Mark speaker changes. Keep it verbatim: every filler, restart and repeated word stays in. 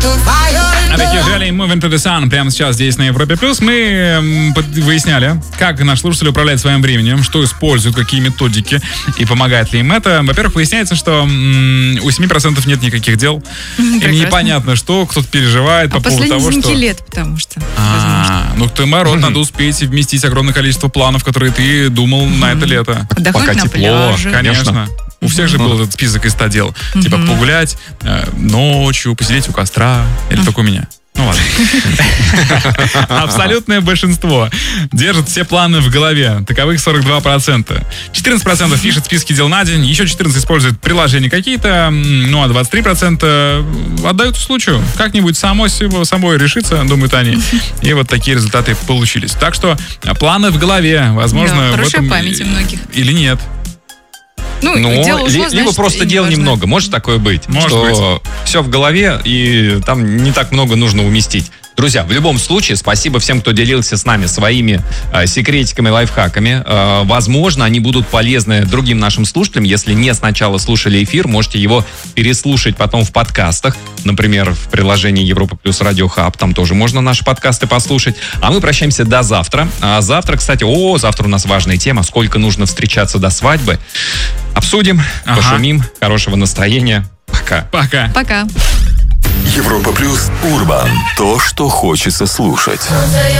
Speaker 1: А такие жали Moving to the Sun прямо сейчас здесь на Европе Плюс. Мы выясняли, как наш слушатель управляет своим временем, что использует, какие методики и помогает ли им это. Во-первых, выясняется, что м- у семи процентов нет никаких дел. Им непонятно, что кто-то переживает
Speaker 2: а
Speaker 1: по поводу того, что...
Speaker 2: последние лет, потому что...
Speaker 1: А, ну ты, Марот, надо успеть вместить огромное количество планов, которые ты думал на это лето.
Speaker 2: Отдохнуть
Speaker 3: Пока
Speaker 2: на
Speaker 3: тепло,
Speaker 2: пляже.
Speaker 1: Конечно. У всех же был этот список из ста дел. Типа погулять э, ночью, посидеть у костра. Или только у меня. Ну ладно. Абсолютное большинство держит все планы в голове. Таковых сорок два процента. четырнадцать процентов пишет списки дел на день. Еще четырнадцать процентов используют приложения какие-то. Ну а двадцать три процента отдают случаю. Как-нибудь само собой решится, думают они. И вот такие результаты получились. Так что планы в голове. Возможно,
Speaker 2: Да,
Speaker 1: в
Speaker 2: хорошая
Speaker 1: этом...
Speaker 2: память у многих.
Speaker 1: Или нет.
Speaker 2: Ну,
Speaker 3: Ну,
Speaker 2: дело ушло,
Speaker 3: ли-
Speaker 2: значит,
Speaker 3: либо просто
Speaker 2: и
Speaker 3: дел
Speaker 2: неважно.
Speaker 3: немного. Может такое быть?
Speaker 1: Может
Speaker 3: что все в голове, и там не так много нужно уместить. Друзья, в любом случае, спасибо всем, кто делился с нами своими э, секретиками, лайфхаками. Э, возможно, они будут полезны другим нашим слушателям. Если не сначала слушали эфир, можете его переслушать потом в подкастах. Например, в приложении Европа Плюс Радио Хаб. Там тоже можно наши подкасты послушать. А мы прощаемся до завтра. А завтра, кстати, о, завтра у нас важная тема. Сколько нужно встречаться до свадьбы. Обсудим,
Speaker 1: Ага.
Speaker 3: пошумим. Хорошего настроения. Пока.
Speaker 1: Пока.
Speaker 2: Пока.
Speaker 4: Европа Плюс Урбан. То, что хочется слушать.